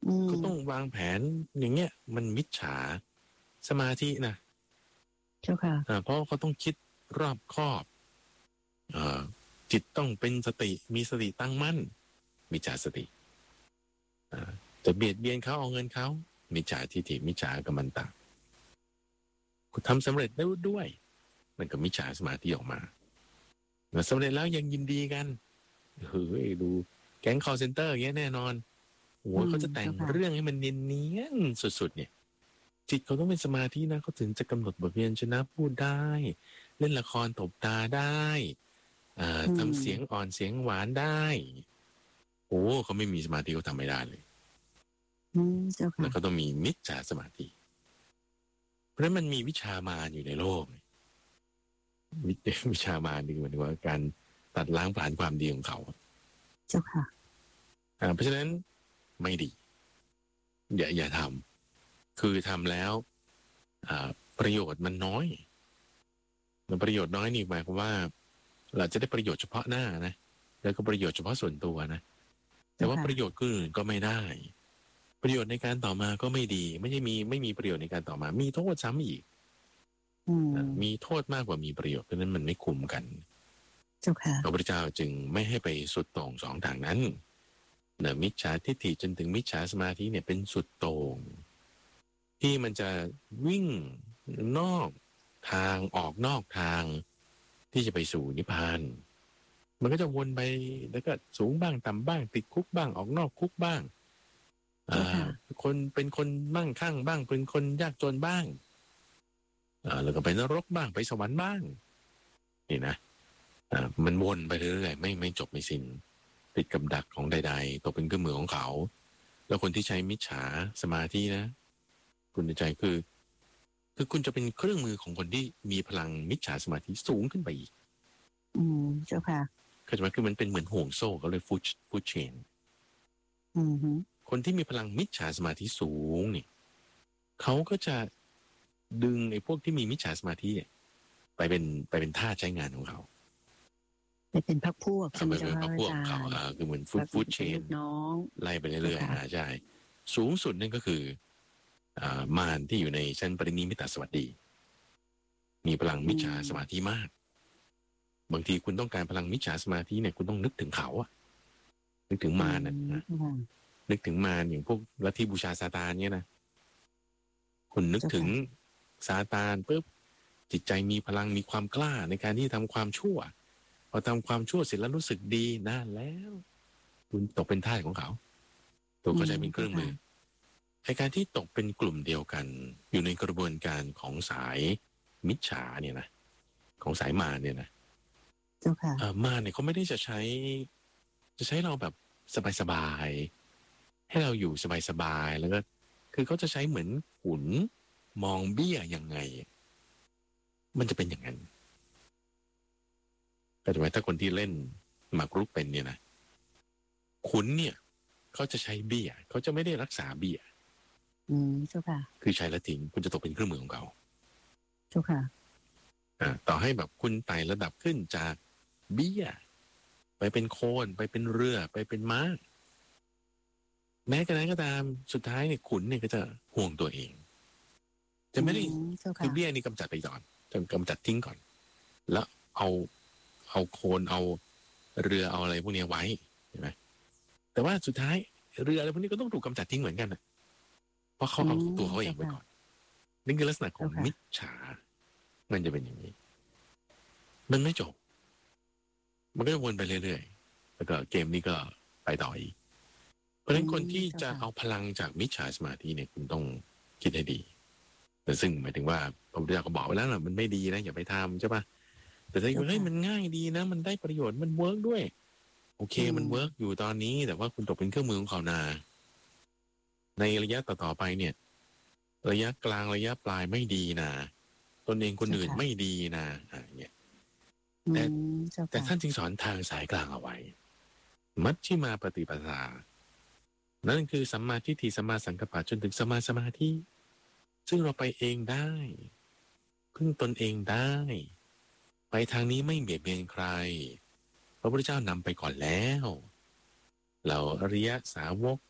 ก็ต้องวางแผนอย่างเงี้ยมันมิจฉาสมาธินะเจ้าค่ะเพราะเขาต้องคิดรอบคอบจิตต้องเป็นสติมีสติตั้งมั่นมิจฉาสติจะเบียดเบียนเขาเอาเงินเขามิจฉาทิฏฐิมิจฉากัมมันตะคุณทำสำเร็จได้ด้วยมันก็มิจฉาสมาธิออกมาสำเร็จแล้วยังยินดีกันเฮ้ยดูแก๊ง call center อย่างเงี้ยแน่นอนโอ้ยเขาจะแต่งเรื่องให้มันเนียนๆสุดๆเนี่ยจิตเขาต้องเป็นสมาธินะเขาถึงจะกำหนดบทเรียนชนะพูดได้เล่นละครตบตาได้ทำเสียงอ่อนเสียงหวานได้โอ้เขาไม่มีสมาธิเขาทำไม่ได้เลยแล้วก็ต้องมีมิจฉาสมาธิเพราะฉะนั้นมันมีวิชามารอยู่ในโลกวิชามารนี่หมายถึงว่าการตัดล้างผลาญความดีของเขาเจ้าค่ะเพราะฉะนั้นไม่ดีอย่าทำคือทำแล้วประโยชน์มันน้อยประโยชน์น้อยนี่หมายความว่าเราจะได้ประโยชน์เฉพาะหน้านะแล้วก็ประโยชน์เฉพาะส่วนตัวนะแต่ว่าประโยชน์อื่นก็ไม่ได้ประโยชน์ในการต่อมาก็ไม่ดีไม่มีประโยชน์ในการต่อมามีโทษซ้ำอีกมีโทษมากกว่ามีประโยชน์เพราะนั้นมันไม่คุ้มกันพระพุทธเจ้าจึงไม่ให้ไปสุดโต่งสองทางนั้นมิจฉาทิฏฐิจนถึงมิจฉาสมาธิเนี่ยเป็นสุดโต่งที่มันจะวิ่งนอกทางออกนอกทางที่จะไปสู่นิพพานมันก็จะวนไปแล้วก็สูงบ้างต่ำบ้างติดคุกบ้างออกนอกคุกบ้างคนเป็นคนมั่งคั่งบ้างเป็นคนยากจนบ้างแล้วก็ไปนรกบ้างไปสวรรค์บ้างนี่นะมันวนไปเรื่อยๆไม่จบไม่สิ้นติดกับดักของใดๆตกเป็นเครื่องมือของเขาแล้วคนที่ใช้มิจฉาสมาธินะคุณใจคือคุณจะเป็นเครื่องมือของคนที่มีพลังมิจฉาสมาธิสูงขึ้นไปอีกเจ้าค่ะเข้าใจไหมคือมันเป็นเหมือนห่วงโซ่เขาเลยฟูดเชนคนที่มีพลังมิจฉาสมาธิสูงนี่เขาก็จะดึงไอ้พวกที่มีมิจฉาสมาธิเนี่ยไปเป็นท่าใช้งานของเขาไปเป็นพรรคพวกไปเป็นพรรคพวกของเขาคือเหมือนฟูดเชนไล่ไปเรื่อยๆใช่สูงสุดนั่นก็คือมารที่อยู่ในชั้นปรินิมิตสวัสดีมีพลังมิจฉาสมาธิมากบางทีคุณต้องการพลังมิจฉาสมาธิเนี่ยคุณต้องนึกถึงเขาอะนึกถึงมารนะนึกถึงมารอย่างพวกลัทธิบูชาซาตานเนี่ยนะคุณนึกถึงซาตานปุ๊บจิตใจมีพลังมีความกล้าในการที่ทำความชั่วพอทำความชั่วเสร็จแล้วรู้สึกดีนั่นแล้วคุณตกเป็นทาสของเขาตัวเขาใช้เป็นเครื่องมือในการที่ตกเป็นกลุ่มเดียวกันอยู่ในกระบวนการของสายมิจฉาเนี่ยนะของสายมารเนี่ยนะมารเนี่ยเขาไม่ได้จะใช้เราแบบสบายๆให้เราอยู่สบายๆแล้วก็คือเขาจะใช้เหมือนขุนมองเบี้ยยังไงมันจะเป็นอย่างนั้นก็จะหมายถ้าคนที่เล่นหมากรุกเป็นเนี่ยนะขุนเนี่ยเขาจะใช้เบี้ยเขาจะไม่ได้รักษาเบี้ยเจ้าค่ะคือใช้แล้วทิ้งคุณจะตกเป็นเครื่องมือของเขาเจ้าค่ะต่อให้แบบคุณไต่ระดับขึ้นจากเบี้ยไปเป็นโคนไปเป็นเรือไปเป็นม้าแม้กระนั้นก็ตามสุดท้ายเนี่ยขุนเนี่ยก็จะห่วงตัวเองจะไม่ได้คือเบี้ยนี่กำจัดไปก่อนจะกำจัดทิ้งก่อนแล้วเอาโคนเอาเรือเอาอะไรพวกนี้ไว้เห็นไหมแต่ว่าสุดท้ายเรืออะไรพวกนี้ก็ต้องถูกกำจัดทิ้งเหมือนกันนะเพราะเขาเอาตัวเขาเองไปก่อนนี่คือลักษณะของมิจฉามันจะเป็นอย่างนี้มันไม่จบมันก็จะวนไปเรื่อยๆแล้วก็เกมนี้ก็ไปต่ออีกเพราะฉะนั้นคนที่จะเอาพลังจากมิจฉาสมาธิเนี่ยคุณต้องคิดให้ดีแต่ซึ่งหมายถึงว่าพระพุทธเจ้าก็บอกไว้แล้วนะมันไม่ดีนะอย่าไปทำใช่ปะแต่ถ้าเฮ้ยมันง่ายดีนะมันได้ประโยชน์มันเวิร์กด้วยโอเคมันเวิร์กอยู่ตอนนี้แต่ว่าคุณตกเป็นเครื่องมือของเขานาในระยะต่อๆไปเนี่ยระยะกลางระยะปลายไม่ดีนะตนเองคนอื่นไม่ดีนะอย่างเงี้ยแต่ท่านจึงสอนทางสายกลางเอาไว้มัชฌิมาปฏิปทานั่นคือสัมมาทิฏฐิสัมมาสังกัปปะจนถึงสัมมาสมาธิซึ่งเราไปเองได้พึ่งตนเองได้ไปทางนี้ไม่เบียดเบียนใครพระพุทธเจ้านำไปก่อนแล้วเหล่าอริยสาวก